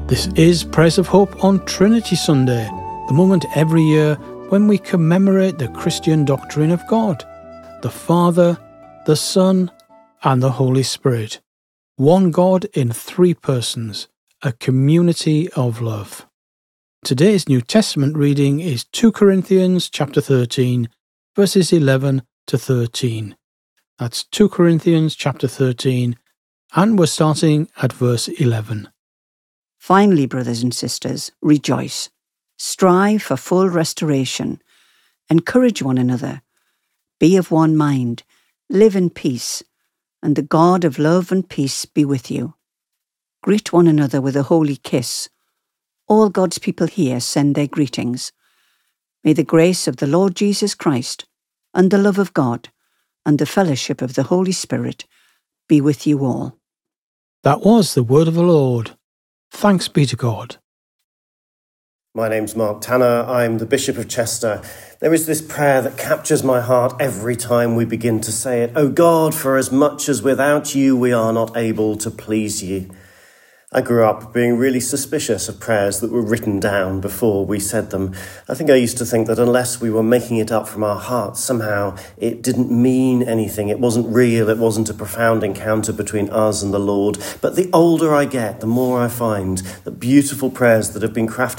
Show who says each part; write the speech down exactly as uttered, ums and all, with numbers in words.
Speaker 1: This is Prayers of Hope on Trinity Sunday, the moment every year when we commemorate the Christian doctrine of God, the Father, the Son, and the Holy Spirit. One God in three persons, a community of love. Today's New Testament reading is Second Corinthians chapter thirteen, verses eleven to thirteen. That's Second Corinthians chapter thirteen, and we're starting at verse eleven.
Speaker 2: Finally, brothers and sisters, rejoice. Strive for full restoration. Encourage one another. Be of one mind. Live in peace. And the God of love and peace be with you. Greet one another with a holy kiss. All God's people here send their greetings. May the grace of the Lord Jesus Christ, and the love of God, and the fellowship of the Holy Spirit be with you all.
Speaker 1: That was the word of the Lord. Thanks be to God.
Speaker 3: My name's Mark Tanner. I'm the Bishop of Chester. There is this prayer that captures my heart every time we begin to say it. O God, for as much as without you we are not able to please you. I grew up being really suspicious of prayers that were written down before we said them. I think I used to think that unless we were making it up from our hearts, somehow it didn't mean anything. It wasn't real. It wasn't a profound encounter between us and the Lord. But the older I get, the more I find that beautiful prayers that have been crafted